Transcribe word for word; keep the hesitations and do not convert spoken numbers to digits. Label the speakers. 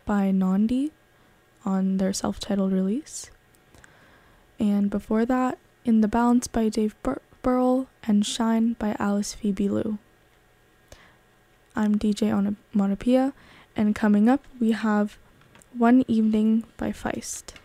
Speaker 1: by Nandi on their self-titled release. And before that, In the Balance by Dave Bur- Burrell and Shine by Alice Phoebe Liu. I'm D J Onomatopoeia, and coming up we have One Evening by Feist.